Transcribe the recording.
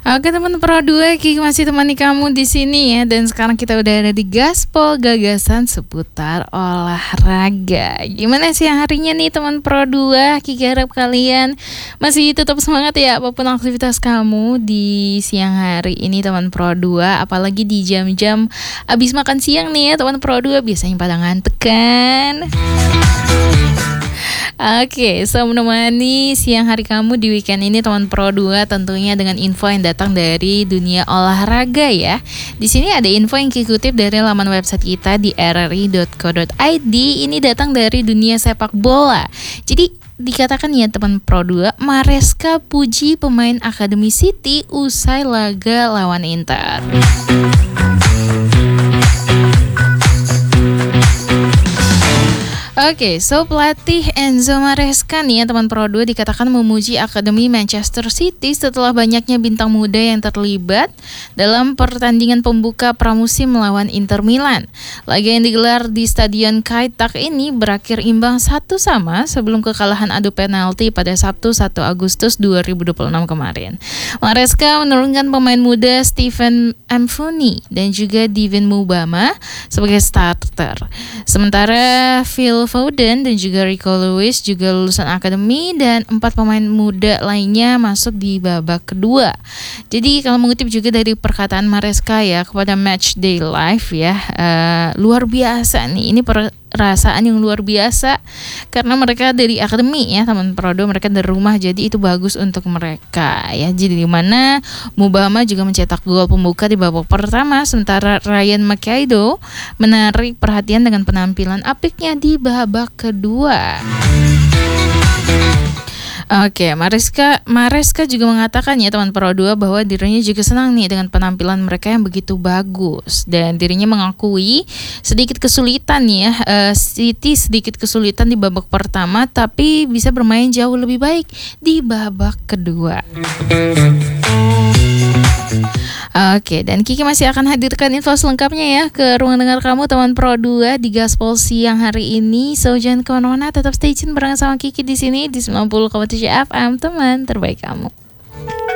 Oke teman Pro 2, Kiki masih temani kamu di sini ya. Dan sekarang kita udah ada di Gaspol, gagasan seputar olahraga. Gimana sih harinya nih teman Pro 2? Kiki harap kalian masih tetap semangat ya apapun aktivitas kamu di siang hari ini teman Pro 2. Apalagi di jam-jam abis makan siang nih ya teman Pro 2, biasanya pada ngantuk kan. Oke, so menemani siang hari kamu di weekend ini teman Pro 2 tentunya dengan info yang datang dari dunia olahraga ya. Di sini ada info yang kutip dari laman website kita di rri.co.id. Ini datang dari dunia sepak bola. Jadi dikatakan ya teman Pro 2, Maresca puji pemain Akademi City usai laga lawan Inter. Oke, so pelatih Enzo Maresca nih ya teman Pro 2 dikatakan memuji Akademi Manchester City setelah banyaknya bintang muda yang terlibat dalam pertandingan pembuka pramusim melawan Inter Milan. Laga yang digelar di Stadion Kaitak ini berakhir imbang 1-1 sebelum kekalahan adu penalti pada Sabtu 1 Agustus 2026 kemarin. Maresca menurunkan pemain muda Stephen Amfuni dan juga Divin Mubama sebagai starter. Sementara Phil Foden dan juga Rico Lewis juga lulusan akademi dan 4 pemain muda lainnya masuk di babak kedua. Jadi kalau mengutip juga dari perkataan Maresca ya kepada Matchday Live ya, luar biasa nih, ini perasaan yang luar biasa karena mereka dari akademi ya teman Pro 2, mereka dari rumah, jadi itu bagus untuk mereka ya. Jadi di mana Mubama juga mencetak gol pembuka di babak pertama, sementara Ryan Makaido menarik perhatian dengan penampilan apiknya di babak kedua. Oke, Maresca juga mengatakan ya teman Pro 2 bahwa dirinya juga senang nih dengan penampilan mereka yang begitu bagus dan dirinya mengakui sedikit kesulitan ya, City sedikit kesulitan di babak pertama tapi bisa bermain jauh lebih baik di babak kedua. Oke, dan Kiki masih akan hadirkan info selengkapnya ya ke ruang dengar kamu teman Pro 2 di Gaspol siang hari ini. So jangan kemana-mana, tetap stay tune bareng sama Kiki di sini di 90,7 FM, teman terbaik kamu.